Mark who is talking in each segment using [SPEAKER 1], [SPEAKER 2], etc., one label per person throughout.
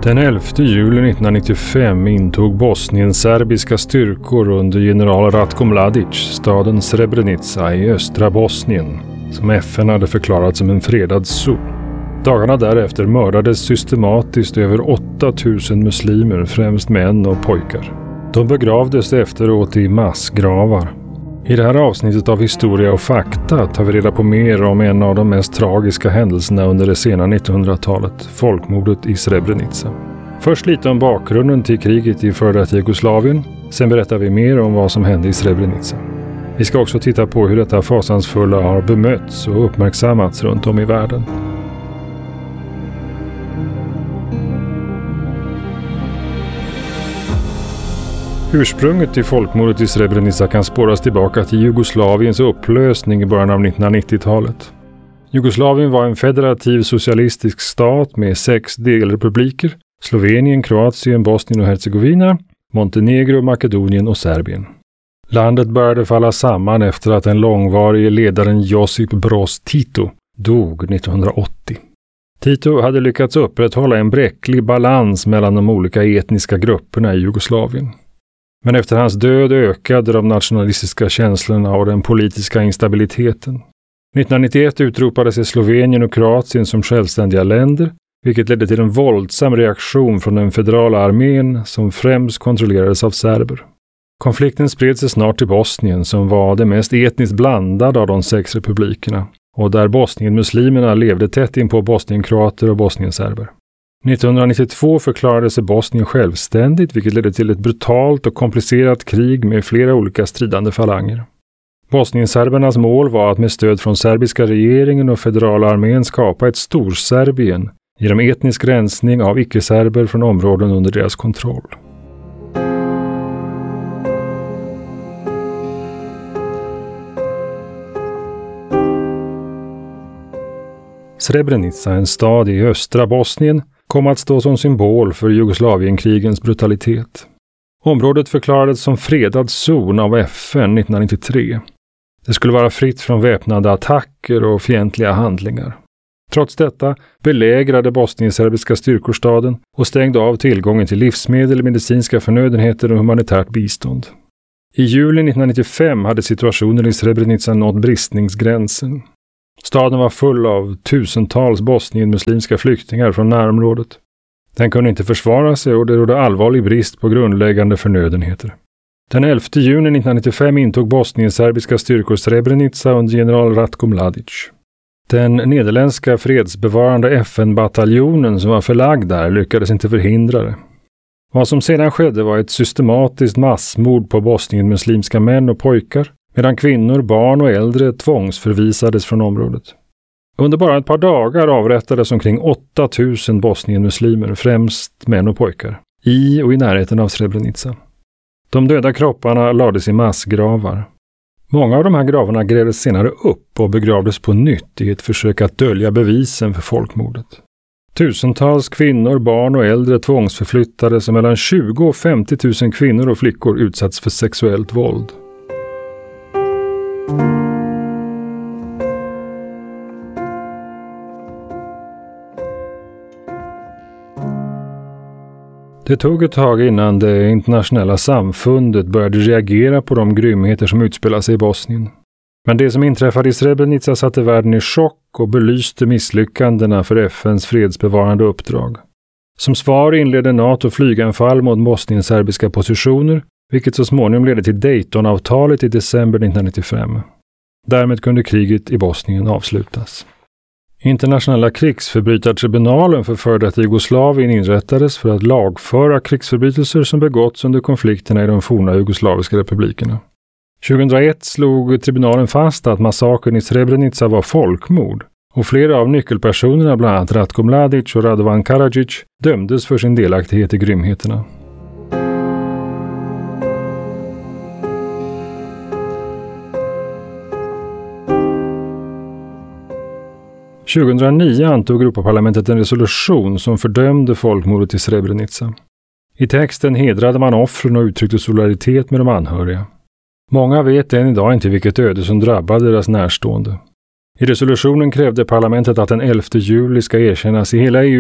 [SPEAKER 1] Den 11 juli 1995 intog Bosnien-serbiska styrkor under general Ratko Mladic staden Srebrenica i östra Bosnien, som FN hade förklarat som en fredad zon. Dagarna därefter mördades systematiskt över 8000 muslimer, främst män och pojkar. De begravdes efteråt i massgravar. I det här avsnittet av Historia och fakta tar vi reda på mer om en av de mest tragiska händelserna under det sena 1900-talet, folkmordet i Srebrenica. Först lite om bakgrunden till kriget i före detta Jugoslavien, sen berättar vi mer om vad som hände i Srebrenica. Vi ska också titta på hur detta fasansfulla har bemötts och uppmärksammats runt om i världen. Ursprunget till folkmordet i Srebrenica kan spåras tillbaka till Jugoslaviens upplösning i början av 1990-talet. Jugoslavien var en federativ socialistisk stat med 6 delrepubliker: Slovenien, Kroatien, Bosnien och Hercegovina, Montenegro, Makedonien och Serbien. Landet började falla samman efter att den långvarige ledaren Josip Broz Tito dog 1980. Tito hade lyckats upprätthålla en bräcklig balans mellan de olika etniska grupperna i Jugoslavien. Men efter hans död ökade de nationalistiska känslorna och den politiska instabiliteten. 1991 utropade sig Slovenien och Kroatien som självständiga länder, vilket ledde till en våldsam reaktion från den federala armén som främst kontrollerades av serber. Konflikten spred sig snart till Bosnien, som var det mest etniskt blandade av de 6 republikerna, och där Bosnien-muslimerna levde tätt in på bosnienkroater och bosnienserber. 1992 förklarade sig Bosnien självständigt, vilket ledde till ett brutalt och komplicerat krig med flera olika stridande falanger. Bosnienserbernas mål var att med stöd från serbiska regeringen och federala armén skapa ett Storserbien genom etnisk rensning av icke-serber från områden under deras kontroll. Srebrenica, en stad i östra Bosnien, kom att stå som symbol för Jugoslavienkrigens brutalitet. Området förklarades som fredad zon av FN 1993. Det skulle vara fritt från väpnade attacker och fientliga handlingar. Trots detta belägrade bosnienserbiska styrkor staden och stängde av tillgången till livsmedel, medicinska förnödenheter och humanitärt bistånd. I juli 1995 hade situationen i Srebrenica nått bristningsgränsen. Staden var full av tusentals bosnien-muslimska flyktingar från närområdet. Den kunde inte försvara sig och det rådde allvarlig brist på grundläggande förnödenheter. Den 11 juni 1995 intog bosnien-serbiska styrkor Srebrenica under general Ratko Mladic. Den nederländska fredsbevarande FN-bataljonen som var förlagd där lyckades inte förhindra det. Vad som sedan skedde var ett systematiskt massmord på bosnien-muslimska män och pojkar, medan kvinnor, barn och äldre tvångsförvisades från området. Under bara ett par dagar avrättades omkring 8000 bosnien-muslimer, främst män och pojkar, i och i närheten av Srebrenica. De döda kropparna lades i massgravar. Många av de här gravarna grävdes senare upp och begravdes på nytt i ett försök att dölja bevisen för folkmordet. Tusentals kvinnor, barn och äldre tvångsförflyttades och mellan 20 och 50 000 kvinnor och flickor utsatts för sexuellt våld. Det tog ett tag innan det internationella samfundet började reagera på de grymheter som utspelar sig i Bosnien. Men det som inträffade i Srebrenica satte världen i chock och belyste misslyckandena för FNs fredsbevarande uppdrag. Som svar inledde NATO flyganfall mot bosnien-serbiska positioner, vilket så småningom ledde till Daytonavtalet i december 1995. Därmed kunde kriget i Bosnien avslutas. Internationella krigsförbrytartribunalen för före detta Jugoslavien inrättades för att lagföra krigsförbrytelser som begåtts under konflikterna i de forna jugoslaviska republikerna. 2001 slog tribunalen fast att massakern i Srebrenica var folkmord och flera av nyckelpersonerna, bland annat Ratko Mladic och Radovan Karadzic, dömdes för sin delaktighet i grymheterna. År 2009 antog Europaparlamentet en resolution som fördömde folkmordet i Srebrenica. I texten hedrade man offren och uttryckte solidaritet med de anhöriga. Många vet än idag inte vilket öde som drabbade deras närstående. I resolutionen krävde parlamentet att den 11 juli ska erkännas i hela EU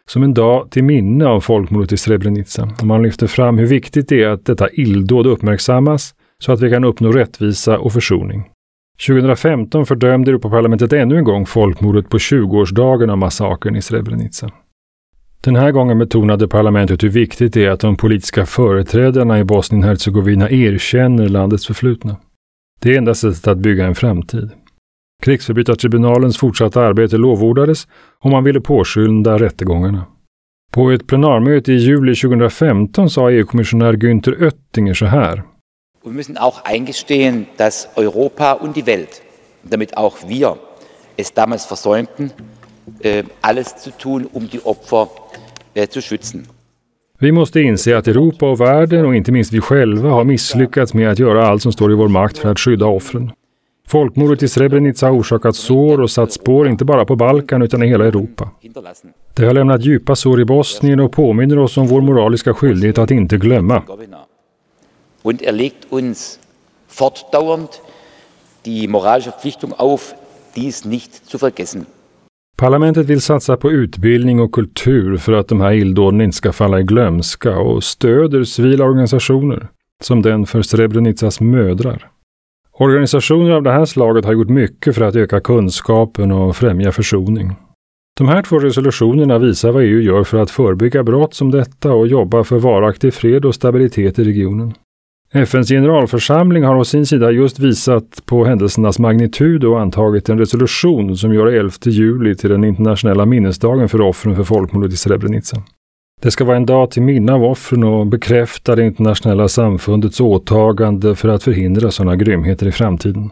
[SPEAKER 1] som en dag till minne av folkmordet i Srebrenica. Och man lyfter fram hur viktigt det är att detta illdåd uppmärksammas så att vi kan uppnå rättvisa och försoning. 2015 fördömde Europaparlamentet ännu en gång folkmordet på 20-årsdagen av massakern i Srebrenica. Den här gången betonade parlamentet hur viktigt det är att de politiska företrädarna i Bosnien-Hercegovina erkänner landets förflutna. Det är enda sättet att bygga en framtid. Krigsförbrytartribunalens fortsatta arbete lovordades och man ville påskynda rättegångarna. På ett plenarmöte i juli 2015 sa EU-kommissionär Günther Oettinger så här.
[SPEAKER 2] Wir müssen auch eingestehen, dass Europa und die Welt, damit auch wir es damals versäumten, alles zu tun, die Opfer zu schützen.
[SPEAKER 1] Vi måste inse att Europa och världen och inte minst vi själva har misslyckats med att göra allt som står i vår makt för att skydda offren. Folkmordet i Srebrenica har orsakat sår och satt spår inte bara på Balkan utan i hela Europa. Det har lämnat djupa sår i Bosnien och påminner oss om vår moraliska skyldighet att inte glömma.
[SPEAKER 2] Und legt uns fortdauernd die moralische Verpflichtung auf, dies nicht zu vergessen.
[SPEAKER 1] Parlamentet vill satsa på utbildning och kultur för att de här illdåden inte ska falla i glömska och stöder civila organisationer, som den för Srebrenicas mödrar. Organisationer av det här slaget har gjort mycket för att öka kunskapen och främja försoning. De här 2 resolutionerna visar vad EU gör för att förebygga brott som detta och jobba för varaktig fred och stabilitet i regionen. FNs generalförsamling har å sin sida just visat på händelsernas magnitud och antagit en resolution som gör 11 juli till den internationella minnesdagen för offren för folkmordet i Srebrenica. Det ska vara en dag till minne av offren och bekräfta det internationella samfundets åtagande för att förhindra sådana grymheter i framtiden.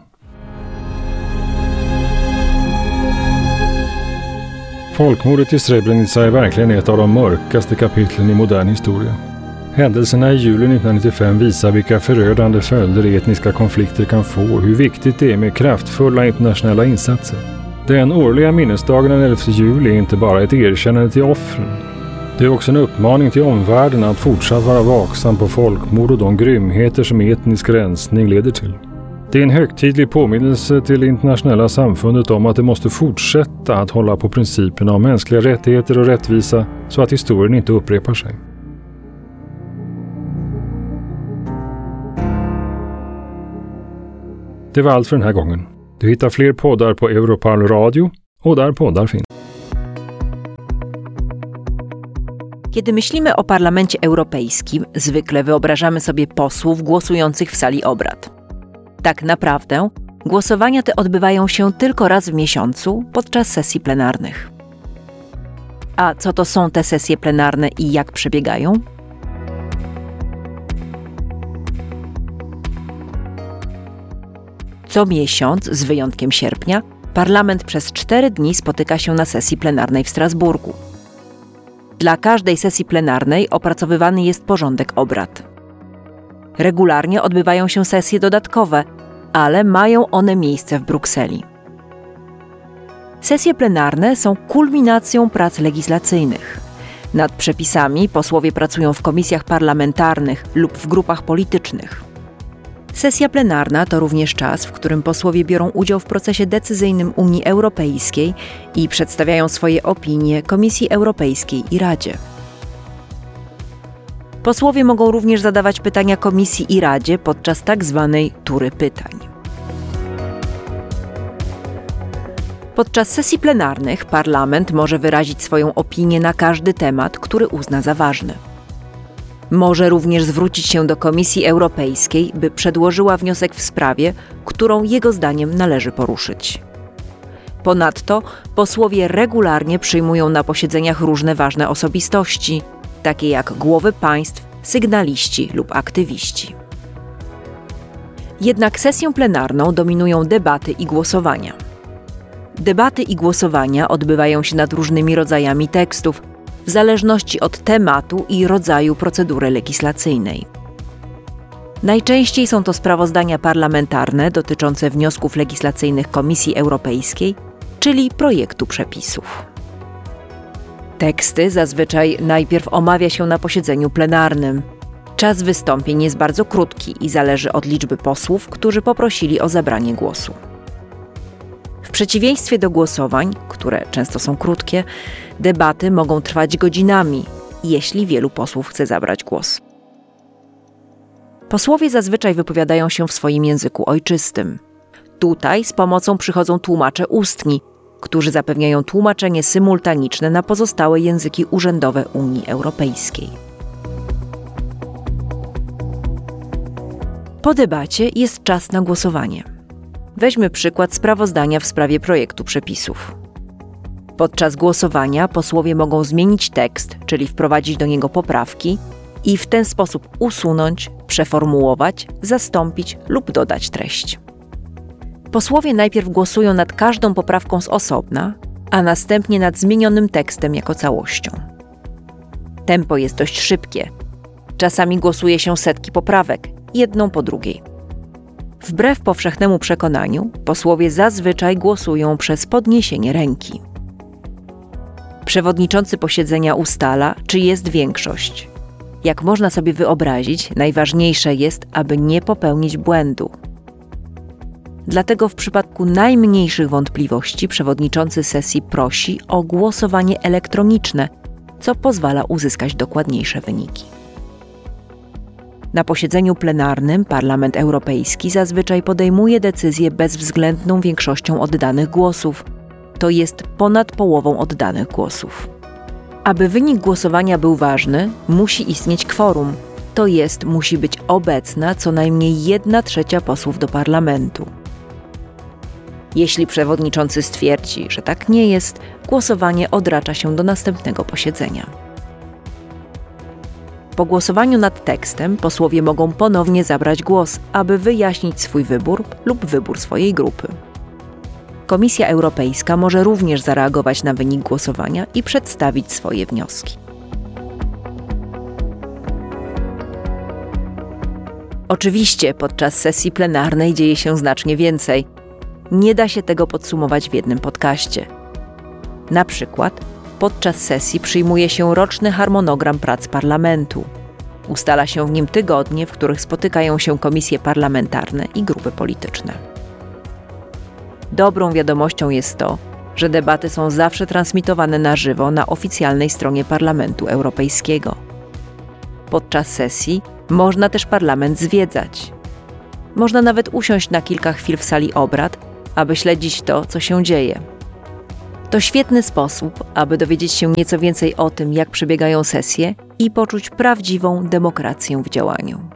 [SPEAKER 1] Folkmordet i Srebrenica är verkligen ett av de mörkaste kapitlen i modern historia. Händelserna i juli 1995 visar vilka förödande följder etniska konflikter kan få och hur viktigt det är med kraftfulla internationella insatser. Den årliga minnesdagen den 11 juli är inte bara ett erkännande till offren. Det är också en uppmaning till omvärlden att fortsatt vara vaksam på folkmord och de grymheter som etnisk rensning leder till. Det är en högtidlig påminnelse till det internationella samfundet om att det måste fortsätta att hålla på principerna om mänskliga rättigheter och rättvisa så att historien inte upprepar sig. Det var allt för den här gången. Du hittar fler poddar på Europarl Radio och där poddar finns.
[SPEAKER 3] Kiedy myślimy o Parlamencie Europejskim, zwykle wyobrażamy sobie posłów głosujących w sali obrad. Tak naprawdę głosowania te odbywają się tylko raz w miesiącu podczas sesji plenarnych. A co to są te sesje plenarne i jak przebiegają? Co miesiąc, z wyjątkiem sierpnia, Parlament przez 4 dni spotyka się na sesji plenarnej w Strasburgu. Dla każdej sesji plenarnej opracowywany jest porządek obrad. Regularnie odbywają się sesje dodatkowe, ale mają one miejsce w Brukseli. Sesje plenarne są kulminacją prac legislacyjnych. Nad przepisami posłowie pracują w komisjach parlamentarnych lub w grupach politycznych. Sesja plenarna to również czas, w którym posłowie biorą udział w procesie decyzyjnym Unii Europejskiej i przedstawiają swoje opinie Komisji Europejskiej i Radzie. Posłowie mogą również zadawać pytania Komisji i Radzie podczas tak zwanej tury pytań. Podczas sesji plenarnych Parlament może wyrazić swoją opinię na każdy temat, który uzna za ważny. Może również zwrócić się do Komisji Europejskiej, by przedłożyła wniosek w sprawie, którą jego zdaniem należy poruszyć. Ponadto posłowie regularnie przyjmują na posiedzeniach różne ważne osobistości, takie jak głowy państw, sygnaliści lub aktywiści. Jednak sesję plenarną dominują debaty i głosowania. Debaty i głosowania odbywają się nad różnymi rodzajami tekstów, w zależności od tematu i rodzaju procedury legislacyjnej. Najczęściej są to sprawozdania parlamentarne dotyczące wniosków legislacyjnych Komisji Europejskiej, czyli projektu przepisów. Teksty zazwyczaj najpierw omawia się na posiedzeniu plenarnym. Czas wystąpień jest bardzo krótki i zależy od liczby posłów, którzy poprosili o zabranie głosu. W przeciwieństwie do głosowań, które często są krótkie, debaty mogą trwać godzinami, jeśli wielu posłów chce zabrać głos. Posłowie zazwyczaj wypowiadają się w swoim języku ojczystym. Tutaj z pomocą przychodzą tłumacze ustni, którzy zapewniają tłumaczenie symultaniczne na pozostałe języki urzędowe Unii Europejskiej. Po debacie jest czas na głosowanie. Weźmy przykład sprawozdania w sprawie projektu przepisów. Podczas głosowania posłowie mogą zmienić tekst, czyli wprowadzić do niego poprawki i w ten sposób usunąć, przeformułować, zastąpić lub dodać treść. Posłowie najpierw głosują nad każdą poprawką z osobna, a następnie nad zmienionym tekstem jako całością. Tempo jest dość szybkie. Czasami głosuje się setki poprawek, jedną po drugiej. Wbrew powszechnemu przekonaniu, posłowie zazwyczaj głosują przez podniesienie ręki. Przewodniczący posiedzenia ustala, czy jest większość. Jak można sobie wyobrazić, najważniejsze jest, aby nie popełnić błędu. Dlatego w przypadku najmniejszych wątpliwości przewodniczący sesji prosi o głosowanie elektroniczne, co pozwala uzyskać dokładniejsze wyniki. Na posiedzeniu plenarnym Parlament Europejski zazwyczaj podejmuje decyzję bezwzględną większością oddanych głosów, to jest ponad połową oddanych głosów. Aby wynik głosowania był ważny, musi istnieć kworum, to jest musi być obecna co najmniej 1/3 posłów do parlamentu. Jeśli przewodniczący stwierdzi, że tak nie jest, głosowanie odracza się do następnego posiedzenia. Po głosowaniu nad tekstem posłowie mogą ponownie zabrać głos, aby wyjaśnić swój wybór lub wybór swojej grupy. Komisja Europejska może również zareagować na wynik głosowania i przedstawić swoje wnioski. Oczywiście podczas sesji plenarnej dzieje się znacznie więcej. Nie da się tego podsumować w jednym podcaście. Na przykład podczas sesji przyjmuje się roczny harmonogram prac parlamentu. Ustala się w nim tygodnie, w których spotykają się komisje parlamentarne i grupy polityczne. Dobrą wiadomością jest to, że debaty są zawsze transmitowane na żywo na oficjalnej stronie Parlamentu Europejskiego. Podczas sesji można też parlament zwiedzać. Można nawet usiąść na kilka chwil w sali obrad, aby śledzić to, co się dzieje. To świetny sposób, aby dowiedzieć się nieco więcej o tym, jak przebiegają sesje i poczuć prawdziwą demokrację w działaniu.